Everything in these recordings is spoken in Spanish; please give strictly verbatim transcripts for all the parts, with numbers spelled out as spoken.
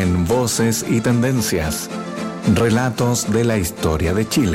en Voces y Tendencias, relatos de la historia de Chile.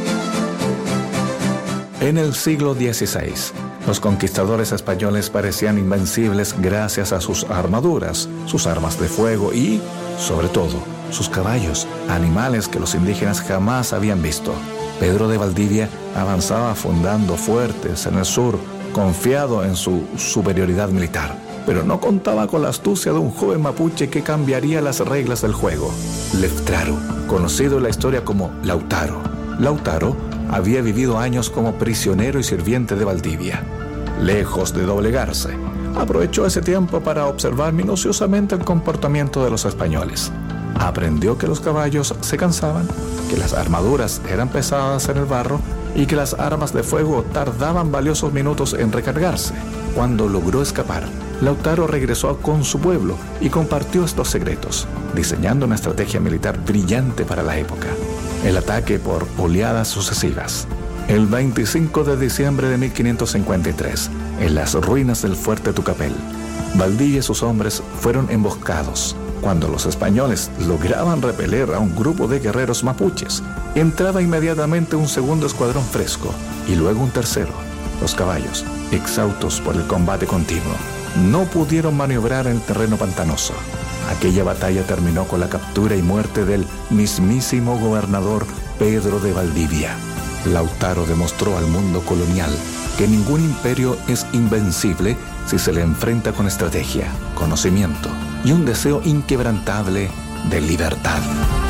En el siglo dieciséis, los conquistadores españoles parecían invencibles gracias a sus armaduras, sus armas de fuego y, sobre todo, sus caballos, animales que los indígenas jamás habían visto. Pedro de Valdivia avanzaba fundando fuertes en el sur, confiado en su superioridad militar, pero no contaba con la astucia de un joven mapuche que cambiaría las reglas del juego. Leftraru, conocido en la historia como Lautaro. Lautaro había vivido años como prisionero y sirviente de Valdivia. Lejos de doblegarse, aprovechó ese tiempo para observar minuciosamente el comportamiento de los españoles. Aprendió que los caballos se cansaban, que las armaduras eran pesadas en el barro y que las armas de fuego tardaban valiosos minutos en recargarse. Cuando logró escapar, Lautaro regresó con su pueblo y compartió estos secretos, diseñando una estrategia militar brillante para la época: el ataque por oleadas sucesivas. El veinticinco de diciembre de mil quinientos cincuenta y tres, en las ruinas del fuerte Tucapel, Valdivia y sus hombres fueron emboscados. Cuando los españoles lograban repeler a un grupo de guerreros mapuches, entraba inmediatamente un segundo escuadrón fresco y luego un tercero. Los caballos, exhaustos por el combate continuo, no pudieron maniobrar en el terreno pantanoso. Aquella batalla terminó con la captura y muerte del mismísimo gobernador Pedro de Valdivia. Lautaro demostró al mundo colonial que ningún imperio es invencible si se le enfrenta con estrategia, conocimiento y un deseo inquebrantable de libertad.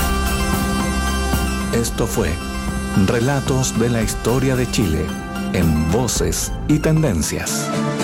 Esto fue Relatos de la Historia de Chile, en Voces y Tendencias.